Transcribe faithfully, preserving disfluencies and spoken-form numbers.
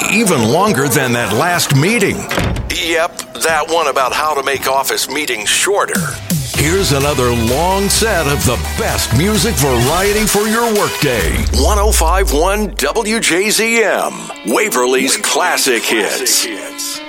even longer than that last meeting. Yep, that one about how to make office meetings shorter. Here's another long set of the best music variety for your workday. one oh five point one W J Z M, Waverly's Classic Hits.